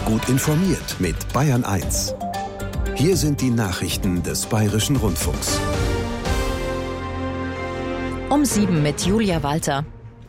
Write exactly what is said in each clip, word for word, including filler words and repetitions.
Gut informiert mit Bayern eins. Hier sind die Nachrichten des Bayerischen Rundfunks. Um sieben mit Julia Walter.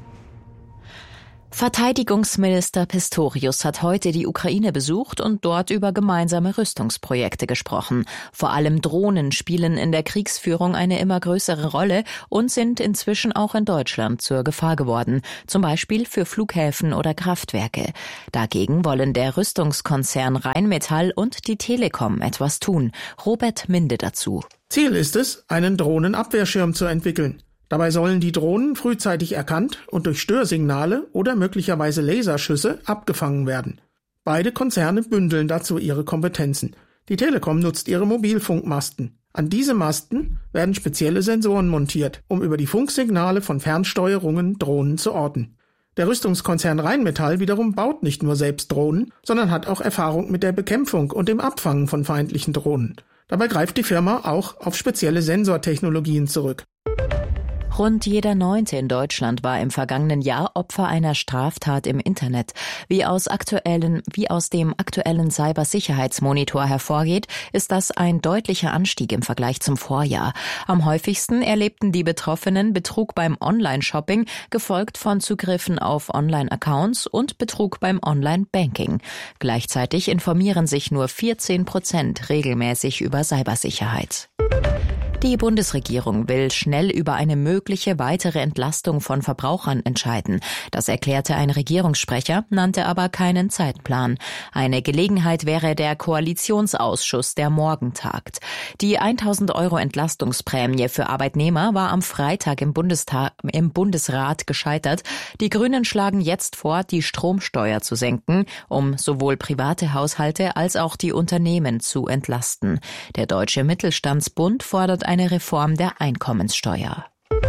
Verteidigungsminister Pistorius hat heute die Ukraine besucht und dort über gemeinsame Rüstungsprojekte gesprochen. Vor allem Drohnen spielen in der Kriegsführung eine immer größere Rolle und sind inzwischen auch in Deutschland zur Gefahr geworden, zum Beispiel für Flughäfen oder Kraftwerke. Dagegen wollen der Rüstungskonzern Rheinmetall und die Telekom etwas tun. Robert Minde dazu. Ziel ist es, einen Drohnenabwehrschirm zu entwickeln. Dabei sollen die Drohnen frühzeitig erkannt und durch Störsignale oder möglicherweise Laserschüsse abgefangen werden. Beide Konzerne bündeln dazu ihre Kompetenzen. Die Telekom nutzt ihre Mobilfunkmasten. An diese Masten werden spezielle Sensoren montiert, um über die Funksignale von Fernsteuerungen Drohnen zu orten. Der Rüstungskonzern Rheinmetall wiederum baut nicht nur selbst Drohnen, sondern hat auch Erfahrung mit der Bekämpfung und dem Abfangen von feindlichen Drohnen. Dabei greift die Firma auch auf spezielle Sensortechnologien zurück. Rund jeder Neunte in Deutschland war im vergangenen Jahr Opfer einer Straftat im Internet. Wie aus aktuellen, wie aus dem aktuellen Cybersicherheitsmonitor hervorgeht, ist das ein deutlicher Anstieg im Vergleich zum Vorjahr. Am häufigsten erlebten die Betroffenen Betrug beim Online-Shopping, gefolgt von Zugriffen auf Online-Accounts und Betrug beim Online-Banking. Gleichzeitig informieren sich nur vierzehn Prozent regelmäßig über Cybersicherheit. Die Bundesregierung will schnell über eine mögliche weitere Entlastung von Verbrauchern entscheiden. Das erklärte ein Regierungssprecher, nannte aber keinen Zeitplan. Eine Gelegenheit wäre der Koalitionsausschuss, der morgen tagt. Die tausend Euro Entlastungsprämie für Arbeitnehmer war am Freitag im Bundestag, im Bundesrat gescheitert. Die Grünen schlagen jetzt vor, die Stromsteuer zu senken, um sowohl private Haushalte als auch die Unternehmen zu entlasten. Der Deutsche Mittelstandsbund fordert eine Reform der Einkommenssteuer.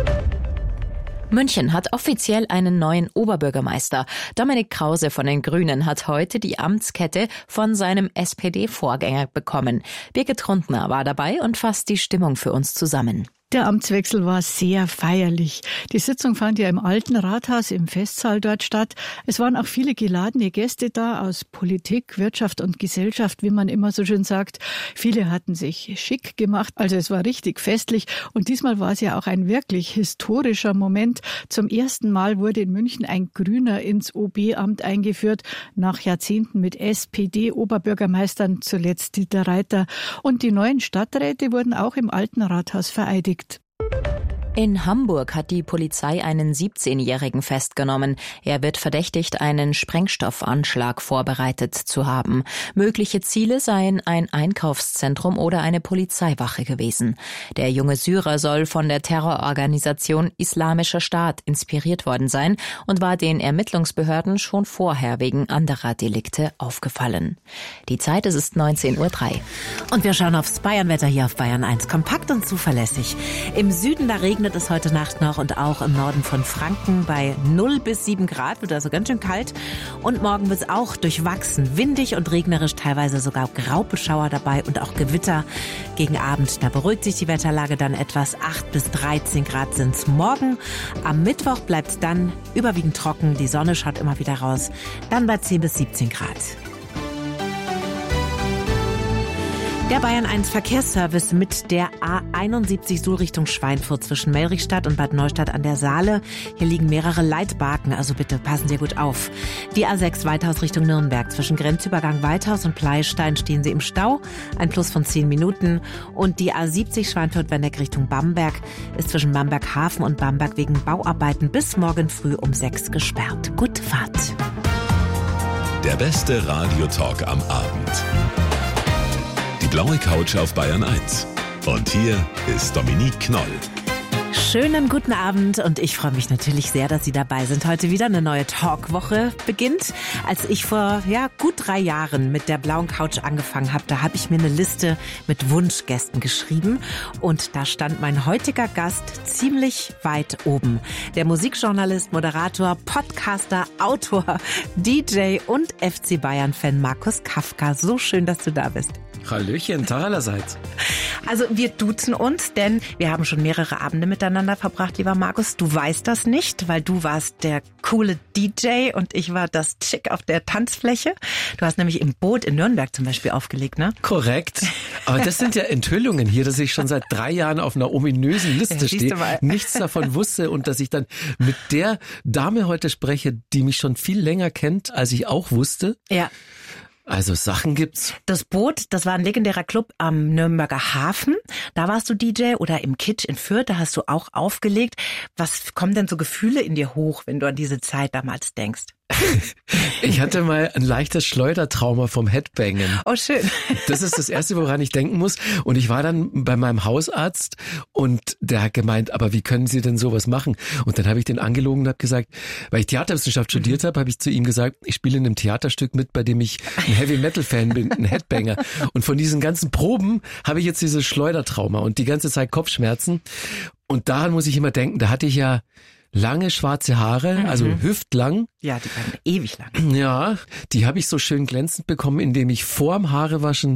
München hat offiziell einen neuen Oberbürgermeister. Dominik Krause von den Grünen hat heute die Amtskette von seinem S P D-Vorgänger bekommen. Birgit Rundner war dabei und fasst die Stimmung für uns zusammen. Der Amtswechsel war sehr feierlich. Die Sitzung fand ja im Alten Rathaus im Festsaal dort statt. Es waren auch viele geladene Gäste da aus Politik, Wirtschaft und Gesellschaft, wie man immer so schön sagt. Viele hatten sich schick gemacht, also es war richtig festlich. Und diesmal war es ja auch ein wirklich historischer Moment. Zum ersten Mal wurde in München ein Grüner ins O B-Amt eingeführt, nach Jahrzehnten mit S P D-Oberbürgermeistern, zuletzt Dieter Reiter. Und die neuen Stadträte wurden auch im Alten Rathaus vereidigt. In Hamburg hat die Polizei einen siebzehnjährigen festgenommen. Er wird verdächtigt, einen Sprengstoffanschlag vorbereitet zu haben. Mögliche Ziele seien ein Einkaufszentrum oder eine Polizeiwache gewesen. Der junge Syrer soll von der Terrororganisation Islamischer Staat inspiriert worden sein und war den Ermittlungsbehörden schon vorher wegen anderer Delikte aufgefallen. Die Zeit, es ist neunzehn Uhr drei. Und wir schauen aufs Bayernwetter hier auf Bayern eins. Kompakt und zuverlässig. Im Süden, da regnet es heute Nacht noch und auch im Norden von Franken bei null bis sieben Grad, wird also ganz schön kalt. Und morgen wird es auch durchwachsen, windig und regnerisch, teilweise sogar Graubeschauer dabei und auch Gewitter gegen Abend. Da beruhigt sich die Wetterlage dann etwas, acht bis dreizehn Grad sind es morgen. Am Mittwoch bleibt es dann überwiegend trocken, die Sonne schaut immer wieder raus, dann bei zehn bis siebzehn Grad. Der Bayern eins Verkehrsservice mit der A einundsiebzig Suhl Richtung Schweinfurt zwischen Melrichstadt und Bad Neustadt an der Saale. Hier liegen mehrere Leitbarken, also bitte passen Sie gut auf. Die A sechs Weithaus Richtung Nürnberg zwischen Grenzübergang Weithaus und Pleistein stehen Sie im Stau, ein Plus von zehn Minuten. Und die A siebzig Schweinfurt-Wendeck Richtung Bamberg ist zwischen Bamberg Hafen und Bamberg wegen Bauarbeiten bis morgen früh um sechs gesperrt. Gute Fahrt. Der beste Radiotalk am Abend. Die blaue Couch auf Bayern eins. Und hier ist Dominique Knoll. Schönen guten Abend und ich freue mich natürlich sehr, dass Sie dabei sind. Heute wieder eine neue Talkwoche beginnt. Als ich vor ja, gut drei Jahren mit der blauen Couch angefangen habe, da habe ich mir eine Liste mit Wunschgästen geschrieben und da stand mein heutiger Gast ziemlich weit oben. Der Musikjournalist, Moderator, Podcaster, Autor, D J und F C Bayern-Fan Markus Kafka. So schön, dass du da bist. Hallöchen, Tag allerseits. Also wir duzen uns, denn wir haben schon mehrere Abende miteinander miteinander verbracht, lieber Markus. Du weißt das nicht, weil du warst der coole D J und ich war das Chick auf der Tanzfläche. Du hast nämlich im Boot in Nürnberg zum Beispiel aufgelegt, ne? Korrekt. Aber das sind ja Enthüllungen hier, dass ich schon seit drei Jahren auf einer ominösen Liste ja, stehe, nichts davon wusste und dass ich dann mit der Dame heute spreche, die mich schon viel länger kennt, als ich auch wusste. Ja. Also Sachen gibt's. Das Boot, das war ein legendärer Club am Nürnberger Hafen. Da warst du D J oder im Kitsch in Fürth, da hast du auch aufgelegt. Was kommen denn so Gefühle in dir hoch, wenn du an diese Zeit damals denkst? Ich hatte mal ein leichtes Schleudertrauma vom Headbangen. Oh, schön. Das ist das Erste, woran ich denken muss. Und ich war dann bei meinem Hausarzt und der hat gemeint, aber wie können Sie denn sowas machen? Und dann habe ich den angelogen und habe gesagt, weil ich Theaterwissenschaft studiert habe, habe ich zu ihm gesagt, ich spiele in einem Theaterstück mit, bei dem ich ein Heavy-Metal-Fan bin, ein Headbanger. Und von diesen ganzen Proben habe ich jetzt dieses Schleudertrauma und die ganze Zeit Kopfschmerzen. Und daran muss ich immer denken, da hatte ich ja lange schwarze Haare, also mhm. hüftlang. Ja, die waren ewig lang. Ja, die habe ich so schön glänzend bekommen, indem ich vorm Haarewaschen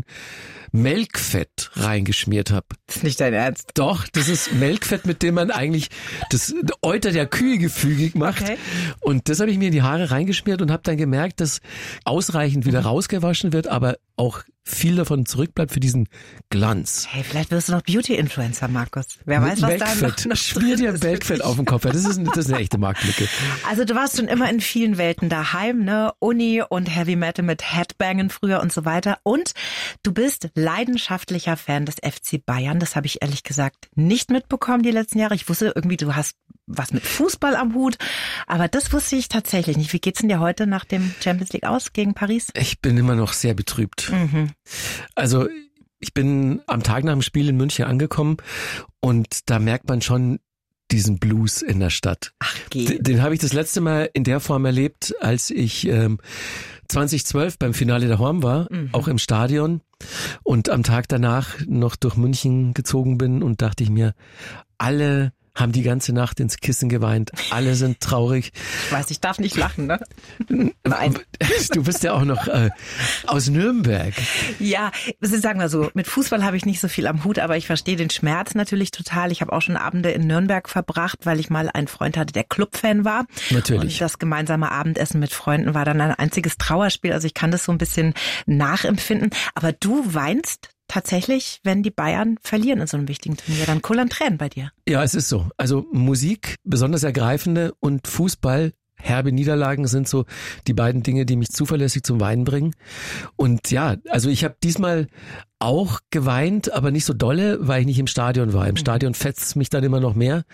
Melkfett reingeschmiert habe. Das ist nicht dein Ernst? Doch, das ist Melkfett, mit dem man eigentlich das Euter der Kühe gefügig macht. Okay. Und das habe ich mir in die Haare reingeschmiert und habe dann gemerkt, dass ausreichend wieder mhm. rausgewaschen wird, aber auch viel davon zurückbleibt für diesen Glanz. Hey, vielleicht wirst du noch Beauty-Influencer, Markus. Wer weiß, was da noch, noch Schmier dir Melkfett auf den Kopf. Das ist, das ist eine echte Marktlücke. Also du warst schon immer in vielen Welten daheim, ne? Uni und Heavy Metal mit Headbangen früher und so weiter. Und du bist leidenschaftlicher Fan des F C Bayern. Das habe ich ehrlich gesagt nicht mitbekommen die letzten Jahre. Ich wusste irgendwie, du hast was mit Fußball am Hut. Aber das wusste ich tatsächlich nicht. Wie geht's denn dir heute nach dem Champions League aus gegen Paris? Ich bin immer noch sehr betrübt. Mhm. Also ich bin am Tag nach dem Spiel in München angekommen und da merkt man schon diesen Blues in der Stadt. Ach, geh. Den, den habe ich das letzte Mal in der Form erlebt, als ich ähm, zwanzig zwölf beim Finale der Horm war, mhm. auch im Stadion und am Tag danach noch durch München gezogen bin und dachte ich mir, alle haben die ganze Nacht ins Kissen geweint. Alle sind traurig. Ich weiß, ich darf nicht lachen, ne? Nein. Du bist ja auch noch äh, aus Nürnberg. Ja, sagen wir so, mit Fußball habe ich nicht so viel am Hut, aber ich verstehe den Schmerz natürlich total. Ich habe auch schon Abende in Nürnberg verbracht, weil ich mal einen Freund hatte, der Clubfan war. Natürlich. Und das gemeinsame Abendessen mit Freunden war dann ein einziges Trauerspiel. Also ich kann das so ein bisschen nachempfinden. Aber du weinst tatsächlich, wenn die Bayern verlieren in so einem wichtigen Turnier, dann kullern Tränen bei dir. Ja, es ist so. Also Musik, besonders ergreifende, und Fußball, herbe Niederlagen sind so die beiden Dinge, die mich zuverlässig zum Weinen bringen. Und ja, also ich habe diesmal auch geweint, aber nicht so dolle, weil ich nicht im Stadion war. Im Stadion fetzt es mich dann immer noch mehr.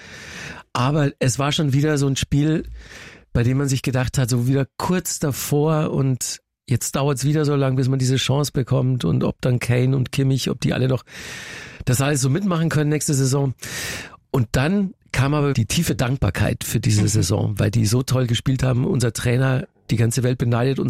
Aber es war schon wieder so ein Spiel, bei dem man sich gedacht hat, so wieder kurz davor und jetzt dauert es wieder so lang, bis man diese Chance bekommt und ob dann Kane und Kimmich, ob die alle noch das alles so mitmachen können nächste Saison. Und dann kam aber die tiefe Dankbarkeit für diese Saison, weil die so toll gespielt haben. Unser Trainer, die ganze Welt beneidet uns